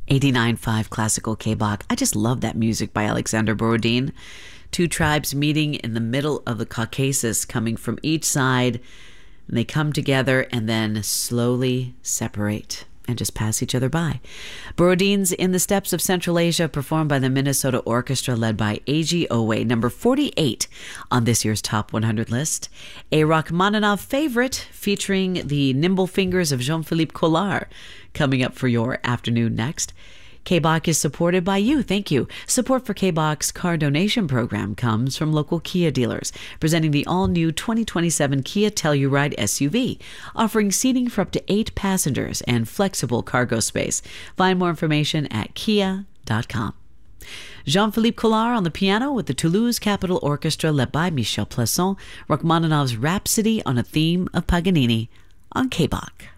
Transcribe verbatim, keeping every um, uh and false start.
eighty-nine point five Classical K-Bach. I just love that music by Alexander Borodin. Two tribes meeting in the middle of the Caucasus, coming from each side. And they come together and then slowly separate and just pass each other by. Borodin's In the Steppes of Central Asia, performed by the Minnesota Orchestra, led by A G Owe, number forty-eight on this year's Top one hundred list. A Rachmaninoff favorite, featuring the nimble fingers of Jean-Philippe Collard, coming up for your afternoon next. K-Bach is supported by you. Thank you. Support for K-Bach's car donation program comes from local Kia dealers, presenting the all-new twenty twenty-seven Kia Telluride S U V, offering seating for up to eight passengers and flexible cargo space. Find more information at kia dot com. Jean-Philippe Collard on the piano with the Toulouse Capitol Orchestra, led by Michel Plasson, Rachmaninoff's Rhapsody on a Theme of Paganini on K-Bach.